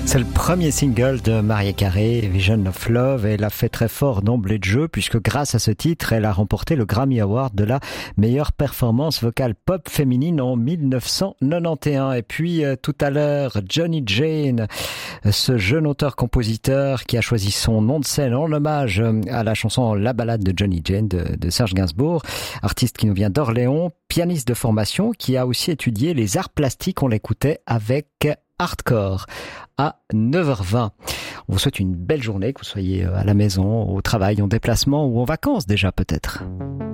C'est le premier single de Mariah Carey, Vision of Love, et elle a fait très fort d'emblée de jeu puisque grâce à ce titre, elle a remporté le Grammy Award de la meilleure performance vocale pop féminine en 1991. Et puis tout à l'heure, Johnny Jane, ce jeune auteur-compositeur qui a choisi son nom de scène en hommage à la chanson La Ballade de Johnny Jane de Serge Gainsbourg, artiste qui nous vient d'Orléans, pianiste de formation qui a aussi étudié les arts plastiques. On l'écoutait avec Hardcore à 9h20. On vous souhaite une belle journée, que vous soyez à la maison, au travail, en déplacement ou en vacances déjà peut-être.